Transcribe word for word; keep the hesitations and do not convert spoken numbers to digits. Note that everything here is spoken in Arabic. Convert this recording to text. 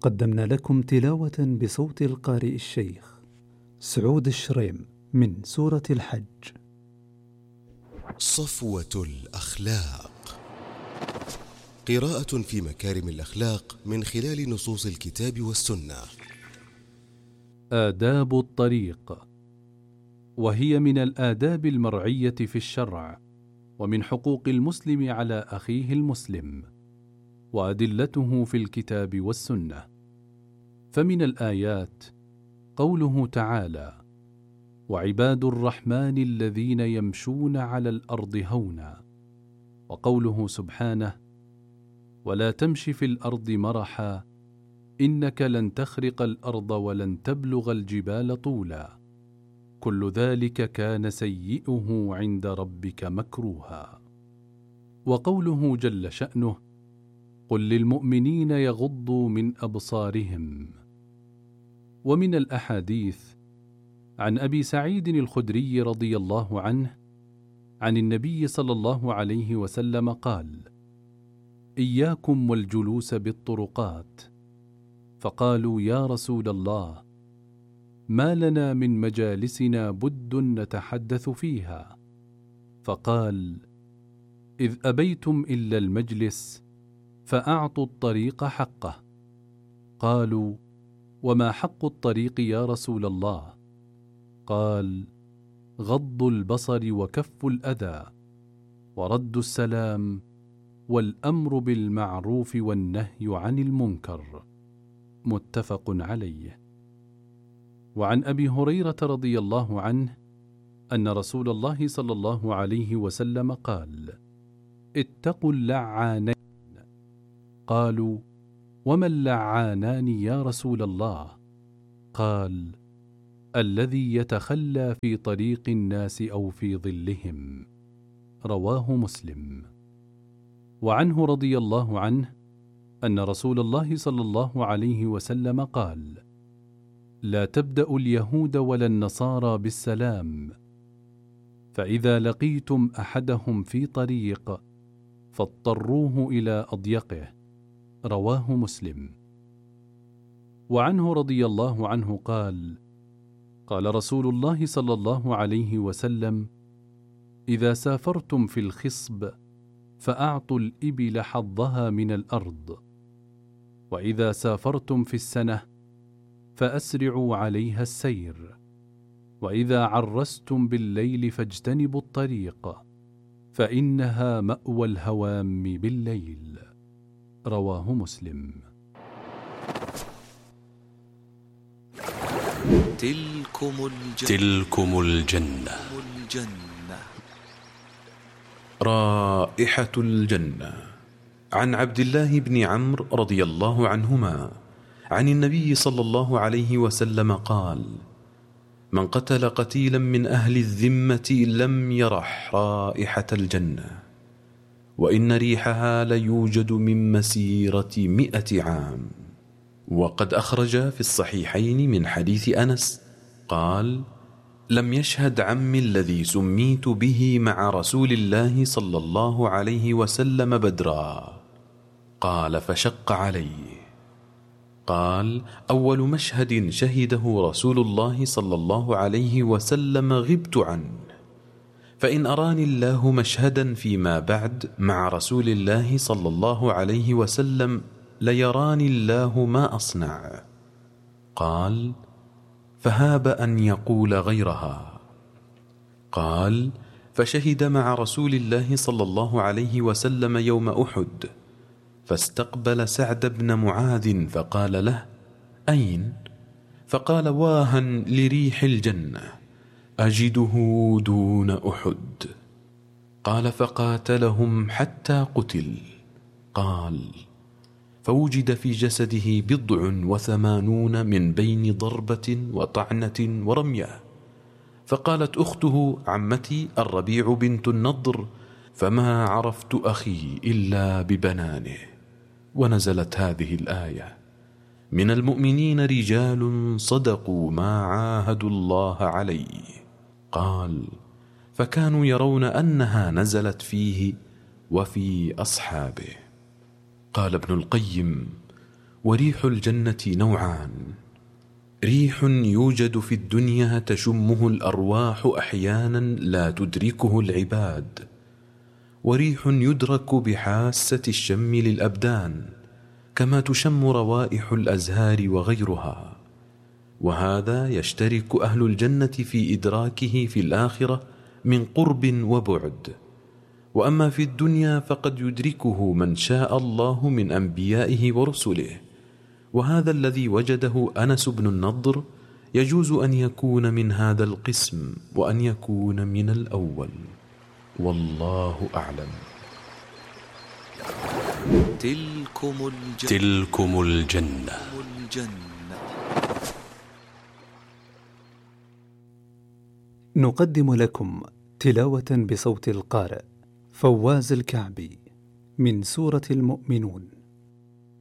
قدمنا لكم تلاوة بصوت القارئ الشيخ سعود الشريم من سورة الحج. صفوة الأخلاق، قراءة في مكارم الأخلاق من خلال نصوص الكتاب والسنة. آداب الطريق، وهي من الآداب المرعية في الشرع، ومن حقوق المسلم على أخيه المسلم، وأدلته في الكتاب والسنة. فمن الآيات قوله تعالى: وعباد الرحمن الذين يمشون على الأرض هونا، وقوله سبحانه: ولا تمش في الأرض مرحا إنك لن تخرق الأرض ولن تبلغ الجبال طولا، كل ذلك كان سيئه عند ربك مكروها. وقوله جل شأنه: قل للمؤمنين يغضوا من أبصارهم. ومن الأحاديث عن أبي سعيد الخدري رضي الله عنه عن النبي صلى الله عليه وسلم قال: إياكم والجلوس بالطرقات. فقالوا: يا رسول الله، ما لنا من مجالسنا بد نتحدث فيها؟ فقال: إذ أبيتم إلا المجلس فأعطوا الطريق حقه. قالوا: وما حق الطريق يا رسول الله؟ قال: غض البصر وكف الأذى ورد السلام والأمر بالمعروف والنهي عن المنكر. متفق عليه. وعن أبي هريرة رضي الله عنه أن رسول الله صلى الله عليه وسلم قال: اتقوا اللعانين. قالوا: وما اللعانان يا رسول الله؟ قال: الذي يتخلى في طريق الناس أو في ظلهم. رواه مسلم. وعنه رضي الله عنه أن رسول الله صلى الله عليه وسلم قال: لا تبدأوا اليهود ولا النصارى بالسلام، فإذا لقيتم أحدهم في طريق فاضطروه إلى أضيقه. رواه مسلم. وعنه رضي الله عنه قال: قال رسول الله صلى الله عليه وسلم: إذا سافرتم في الخصب فأعطوا الإبل حظها من الأرض، وإذا سافرتم في السنة فأسرعوا عليها السير، وإذا عرستم بالليل فاجتنبوا الطريق، فإنها مأوى الهوام بالليل. رواه مسلم. تلكم الجنة, تلكم الجنة. الجنة. رائحة الجنة. عن عبد الله بن عمرو رضي الله عنهما عن النبي صلى الله عليه وسلم قال: من قتل قتيلا من أهل الذمة لم يرح رائحة الجنة، وإن ريحها ليوجد من مسيرة مئة عام. وقد أخرج في الصحيحين من حديث أنس قال: لم يشهد عمي الذي سميت به مع رسول الله صلى الله عليه وسلم بدرا. قال: فشق عليه. قال: أول مشهد شهده رسول الله صلى الله عليه وسلم غبت عنه، فإن أراني الله مشهدا فيما بعد مع رسول الله صلى الله عليه وسلم ليراني الله ما أصنع. قال: فهاب أن يقول غيرها. قال: فشهد مع رسول الله صلى الله عليه وسلم يوم أحد، فاستقبل سعد بن معاذ فقال له: أين؟ فقال: واها لريح الجنة أجده دون أحد. قال: فقاتلهم حتى قتل. قال: فوجد في جسده بضع وثمانون من بين ضربة وطعنة ورمية. فقالت أخته عمتي الربيع بنت النضر: فما عرفت أخي إلا ببنانه. ونزلت هذه الآية: من المؤمنين رجال صدقوا ما عاهدوا الله عليه. قال: فكانوا يرون أنها نزلت فيه وفي أصحابه. قال ابن القيم: وريح الجنة نوعان: ريح يوجد في الدنيا تشمه الأرواح أحيانا لا تدركه العباد، وريح يدرك بحاسة الشم للأبدان كما تشم روائح الأزهار وغيرها، وهذا يشترك أهل الجنة في إدراكه في الآخرة من قرب وبعد. وأما في الدنيا فقد يدركه من شاء الله من أنبيائه ورسله، وهذا الذي وجده أنس بن النضر يجوز أن يكون من هذا القسم وأن يكون من الأول، والله أعلم. تلكم الجنة, تلكم الجنة. نقدم لكم تلاوة بصوت القارئ فواز الكعبي من سورة المؤمنون.